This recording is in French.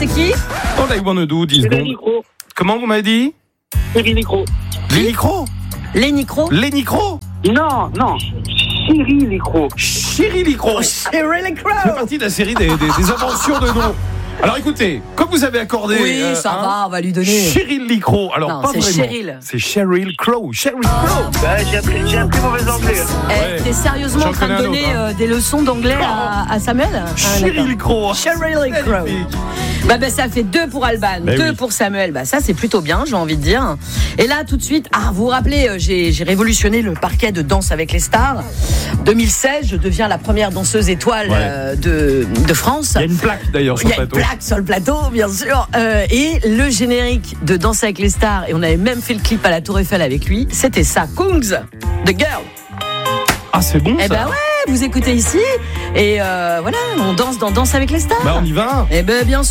c'est qui? All I wanna do, 10 secondes. Comment vous m'avez dit? Cyril Nicro. Les Nicro? Les Nicro? Les Nicro? Non. Cyril Nicro. Cyril Nicro. Cyril Nicro. C'est parti de la série des inventions de noms. Alors écoutez, comme vous avez accordé... Oui, ça va, on va lui donner. Cyril Nicro. Alors, Non, pas c'est vraiment. Cheryl. C'est Cheryl Crow. Cheryl Crow. J'ai appris mauvais anglais. Ouais. T'es sérieusement J'en en train de connais un donner autre, hein. des leçons d'anglais à Samuel? Cheryl Crow. Cheryl Crow. Bah, ça fait 2 pour Alban, 2 pour Samuel. Ça c'est plutôt bien, j'ai envie de dire. Et là tout de suite, vous vous rappelez, j'ai révolutionné le parquet de Danse avec les stars. 2016, je deviens la première danseuse étoile de France. Il y a une plaque d'ailleurs sur le plateau. Il y a une plaque sur le plateau, bien sûr. Et le générique de Danse avec les stars, et on avait même fait le clip à la Tour Eiffel avec lui, c'était ça, Kungs, The Girl. Ah, c'est bon ça. Eh ben ouais, vous écoutez ici, et voilà, on danse dans Danse avec les stars. On y va. Eh ben bien sûr.